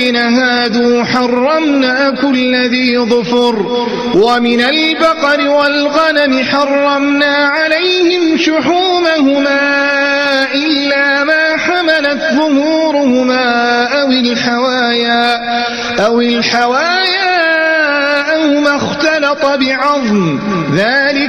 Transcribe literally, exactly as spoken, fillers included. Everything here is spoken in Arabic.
الذين هادوا حرمنا كل ذي ظفر ومن البقر والغنم حرمنا عليهم شحومهما إلا ما حملت ظهورهما أو الحوايا أو الحوايا أو ما اختلط بعظم ذلك